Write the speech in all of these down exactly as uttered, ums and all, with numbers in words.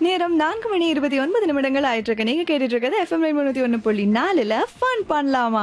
நேரம் நான்கு மணி இருபத்தி ஒன்பது நிமிடங்கள் ஆயிட்டு இருக்கு. நீங்க கேட்டுட்டு இருக்கிறது எஃப்எம் முன்னூத்தி ஒன்னு புள்ளி நாலுல ஃபன் பண்ணலாமா.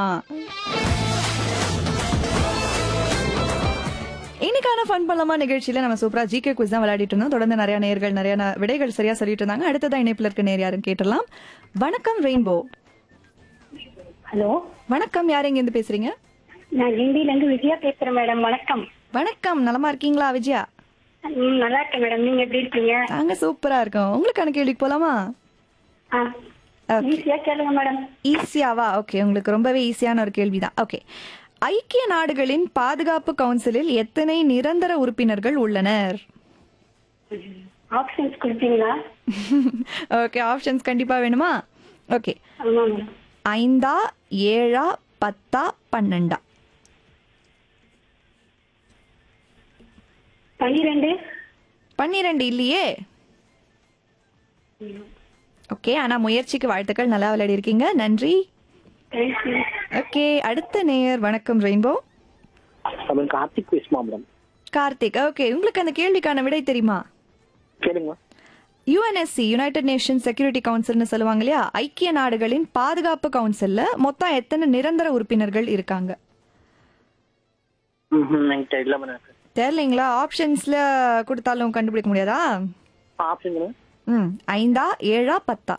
இன்னைக்கான ஃபன் பண்ணலாமா நிகழ்ச்சியில நம்ம சூப்பரா ஜிகே குவிஸ் தான் விளையாடிட்டு இருந்தோம். தொடர்ந்து நிறைய நேர்கள் நிறைய ந- விடைகள் சரியா சொல்லிட்டு இருந்தாங்க. அடுத்ததான் இணைப்புல இருக்க நேர் யாருன்னு கேட்டலாம். வணக்கம் ரெயின்போ. ஹலோ, வணக்கம், யார் எங்க இருந்து பேசுறீங்க? நான் கிண்டில இருந்து விஜயா பேசுறேன் மேடம். வணக்கம். வணக்கம், நலமா இருக்கீங்களா விஜயா? ம், நல்லா இருக்கேன் மேடம். நீங்க எப்படி இருக்கீங்க? நாங்க சூப்பரா இருக்கோம். உங்களுக்கான கேள்விக்கு போலாமா? ஆ, Okay. ஈஸியா கேளுங்க மேடம். ஈஸியாவா? ஓகே, உங்களுக்கு ரொம்பவே ஈஸியான ஒரு கேள்விதான். ஓகே, ஐக்கிய நாடுகளின் பாதுகாப்பு கவுன்சிலில் எத்தனை நிரந்தர உறுப்பினர்கள் உள்ளனர்? ஆப்ஷன்ஸ் கொடுப்பீங்களா? ஓகே, ஆப்ஷன்ஸ் கண்டிப்பா வேணுமா? ஓகே, ஆமா மேடம். ஐந்தா, ஏழா, பத்தா, பன்னெண்டா? பன்னிரெண்டு. பன்னிரெண்டு இல்லையே. ஓகே, ஆனா முயற்சிக்கு வாழ்த்துக்கள், நல்லா விளையாடி இருக்கீங்க, நன்றி. தேங்க்யூ. ஓகே, அடுத்த நேயர். வணக்கம் ரெயின்போ. தமிழ் கார்த்திக் பேசுமா மேடம்? கார்த்திக். ஓகே, உங்களுக்கு அந்த கேள்விக்கான விடை தெரியுமா? கேளுங்க. யுஎன்எஸ்சி, யுனைடெட் நேஷன் செக்யூரிட்டி கவுன்சில்னு சொல்லுவாங்க இல்லையா, ஐக்கிய நாடுகளின் பாதுகாப்பு கவுன்சில்ல மொத்தம் எத்தனை நிரந்தர உறுப்பினர்கள் இருக்காங்க? ம்ஹும், எனக்கு தெரியல மேடம். தெரியலீங்களா? ஆப்ஷன்ஸ்ல கொடுத்தாலும் கண்டுபிடிக்க முடியாதா? ஆப்ஷன் ம் ஐந்தா, ஏழா, பத்தா?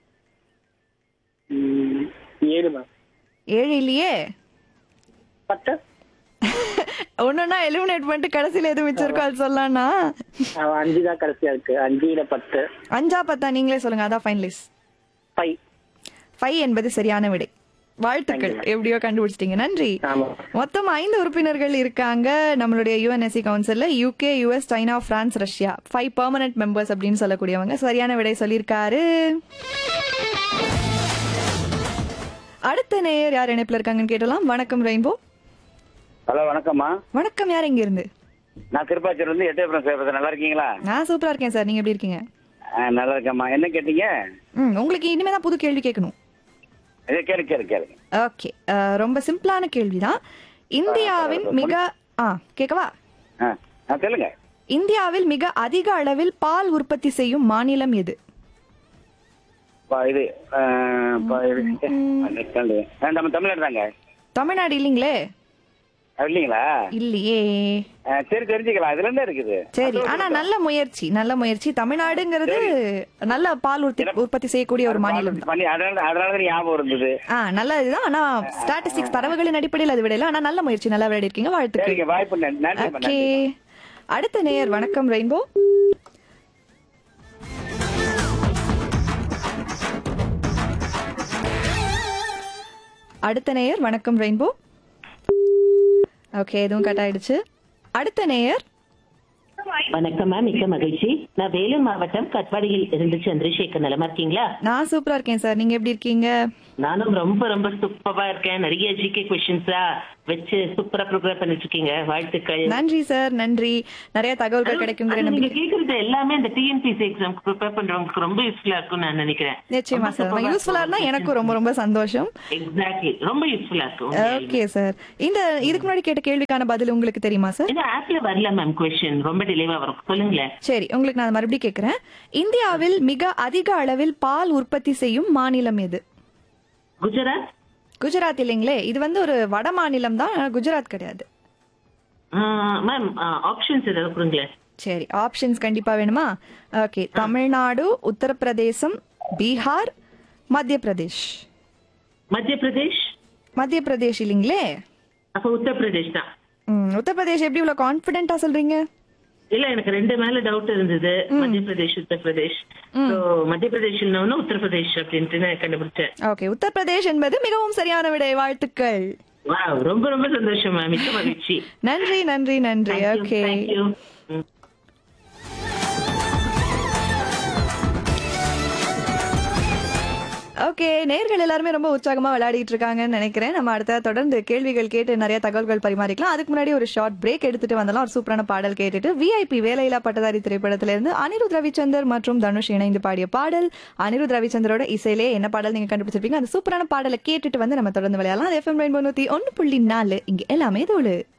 ஏழு மேம். ஏழு இல்லையே. பத்து. ஒன்னொன்னா எலிமினேட் பண்ணிட்டு கடைசியில எது மிச்சம் இருக்கோ அது சொல்லலாம்னா? அவன் அஞ்சு தான் கடைசியா இருக்கு. அஞ்சு இல்ல பத்து. அஞ்சா பத்தா நீங்களே சொல்லுங்க, அதான் ஃபைனலிஸ்ட். ஃபைவ். ஃபைவ் என்பது சரியான விடை. வாழ்த்துக்கள், எப்படியோ கண்டுபிடிச்சிட்டீங்க, நன்றி. ஆமா. மொத்தம் ஐந்து உறுப்பினர்கள் இருக்காங்க நம்மளுடைய UNSC கவுன்சில்ல. UK, US, China, France, Russia. Five permanent members அப்படின்னு சொல்லக்கூடியவங்க. சரியான விடை சொல்லியிருக்காரு. அடுத்த நேயர் யார் இணைப்புல இருக்காங்கன்னு கேட்டலாம். வணக்கம் ரெயின்போ. ஹலோ, வணக்கம்மா. வணக்கம், யார் எங்க இருந்து? நான் திருப்பாச்சூர்ல இருந்து எட்டயபுரம் சேப்பது. நல்லா இருக்கீங்களா? நான் சூப்பரா இருக்கேன் சார், நீங்க எப்படி இருக்கீங்க? ஆ, நல்லா இருக்கேம்மா. என்ன கேட்டீங்க? ம் உங்களுக்கு இனிமே தான் புது கேள்வி கேட்கணும். இதே கேளு கேளு கேளுங்க. ஓகே, ரொம்ப சிம்பிளான கேள்விதான். இந்தியாவின் மிக ஆ கேட்கவா? ஆ ஆ, சொல்லுங்க. இந்தியாவில் மிக அதிக அளவில் பால் உற்பத்தி செய்யும் மாநிலம் எது? பா, இது ஆ, பா, இது. understand. ஆ, நம்ம தமிழ்நாடு தாங்க. தமிழ்நாடு இல்லைங்களே. அது இல்லைங்களா? இல்லையே. ஆ, சரி, தெரிஞ்சுக்கலாம். இதுல என்ன இருக்குது? சரி, ஆனா நல்ல முயற்சி, நல்ல முயற்சி. தமிழ்நாடுங்கிறது நல்ல பால் உற்பத்தி உற்பத்தி செய்யக்கூடிய ஒரு மாநிலம் தான். பண்ணி அதனால அதனால தான் ஞாபகம் இருந்தது. ஆ நல்லதுதான். ஆனா ஸ்டாட்டிஸ்டிக்ஸ் தரவுகளின் அடிப்படையில் அது விடையில. ஆனா நல்ல முயற்சி, நல்லா விளையாடி இருக்கீங்க, வாழ்த்துக்கள். சரிங்க, வாய்ப்பு நன்றி. நன்றிம்மா, ஓகே, நன்றி. அடுத்த நேயர். வணக்கம் ரெயின்போ. அடுத்த நேயர். வணக்கம் ரெயின்போ. ஓகே, எதுவும் கட் ஆயிடுச்சு. அடுத்த நேயர். வணக்கம் மேம், மிக்க மகிழ்ச்சி. நான் வேலூர் மாவட்டம் கட்பாடியில் இருந்து சந்திரசேகர். நலமா இருக்கீங்களா? நான் சூப்பரா இருக்கேன் சார், நீங்க எப்படி இருக்கீங்க? நானும் ரொம்ப ரொம்ப சூப்பரா இருக்கேன். நிறைய ஜிகே கொஸ்டின்ஸா வச்சு சூப்பரா ப்ரிப்பேர் பண்ணிட்டு இருக்கீங்க. வாழ்த்துக்கள். நன்றி சார், நன்றி. நிறைய தகவல்கள் கிடைக்குங்கிற நீங்க நம்பிக்கை. கேக்குறது எல்லாமே இந்த டிஎன்பிசி எக்ஸாம்க்கு ப்ரிப்பேர் பண்றவங்களுக்கு ரொம்ப யூஸ்ஃபுல்லா இருக்கும் நான் நினைக்கிறேன். நிச்சயமா சார், யூஸ்ஃபுல்லா இருந்தா எனக்கும் ரொம்ப ரொம்ப சந்தோஷம். எக்ஸாக்ட்லி, ரொம்ப யூஸ்ஃபுல்லா இருக்கும். ஓகே சார், இந்த இதுக்கு முன்னாடி கேட்ட கேள்விக்கான பதில் உங்களுக்கு தெரியுமா சார்? இந்த ஆப்ல வரல மேம் கொஸ்டின், ரொம்ப டிலேவா வரும். சொல்லுங்களேன். சரி, உங்களுக்கு நான் மறுபடியும் கேக்குறேன். இந்தியாவில் மிக அதிக அளவில் பால் உற்பத்தி செய்யும் மாநிலம் எது? குஜராத். குஜராத் இல்லைங்களே, இது வந்து ஒரு வட மாநிலம் தான், ஆனா குஜராத் கிடையாது. மேம் ஆப்ஷன்ஸ் ஏதாவது கொடுங்களேன். சரி, ஆப்ஷன்ஸ் கண்டிப்பா வேணுமா? ஓகே, தமிழ்நாடு, உத்தரப்பிரதேசம், பீகார், மத்திய பிரதேஷ். மத்திய பிரதேஷ். மத்திய பிரதேஷ் இல்லைங்களே. அப்ப உத்தரப்பிரதேஷ் தான். ம், உத்தரப்பிரதேஷ் எப்படி இவ்வளவு கான்பிடென்ட்டா சொல்றீங்க? இல்ல, எனக்கு ரெண்டு மேல டவுட் இருந்தது. மத்திய பிரதேஷ், உத்தரப்பிரதேஷ். மத்திய பிரதேஷ் உத்தரப்பிரதேஷ் அப்படின்ட்டு நான் கண்டுபிடிச்சேன். ஓகே, உத்தரப்பிரதேஷ் என்பது மிகவும் சரியான விடை, வாழ்த்துக்கள். வாவ், ரொம்ப ரொம்ப சந்தோஷம் மேம், மிக்க மகிழ்ச்சி. நன்றி நன்றி நன்றி. Okay, thank you. ஓகே, நேயர்கள் எல்லாருமே ரொம்ப உற்சாகமா விளையாடிட்டு இருக்காங்கன்னு நினைக்கிறேன். நம்ம அடுத்த தொடர்ந்து கேள்விகள் கேட்டு நிறைய தகவல்கள் பரிமாறிக்கலாம். அதுக்கு முன்னாடி ஒரு ஷார்ட் பிரேக் எடுத்துட்டு வந்தாலும் ஒரு சூப்பரான பாடல் கேட்டுட்டு விஐபி வேலையில்லா பட்டதாரி திரைப்படத்திலிருந்து அனிருத் ரவிச்சந்தர் மற்றும் தனுஷ் இணைந்து பாடிய பாடல். அனிருத் ரவிச்சந்தரோட இசையிலே என்ன பாடல் நீங்க கண்டுபிடிச்சிருப்பீங்க, அந்த சூப்பரான பாடலை கேட்டுட்டு வந்து நம்ம தொடர்ந்து விளையாடலாம். எஃப்எம் ரெயின்போ நூத்தி ஒன்னு புள்ளி நாலு, இங்க எல்லாமே தோழு.